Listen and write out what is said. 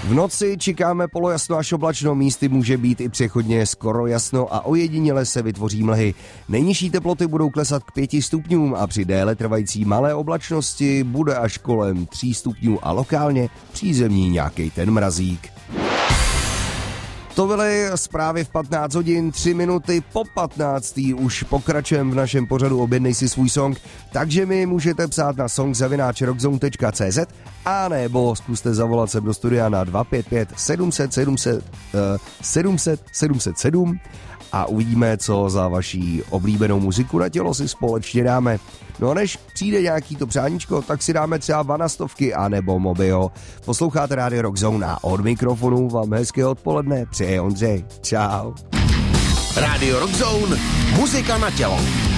V noci čekáme polojasno až oblačno, místy může být i přechodně skoro jasno a ojediněle se vytvoří mlhy. Nejnižší teploty budou klesat k 5 stupňům a při déle trvající malé oblačnosti bude až kolem 3 stupňů a lokálně přízemní nějaký ten mrazík. To byly zprávy v 15 hodin, 3 minuty po 15. Už pokračujeme v našem pořadu Objednej si svůj song, takže mi můžete psát na song@rockzone.cz a nebo zkuste zavolat sem do studia na 255 700 707 a uvidíme, co za vaší oblíbenou muziku na tělo si společně dáme. No a než přijde nějaký to přáníčko, tak si dáme třeba Vanastovky a nebo Mobio. Posloucháte rádio Rockzone a od mikrofonu vám hezké odpoledne přeje Ondřej. Čau. Rádio Rockzone, muzika na tělo.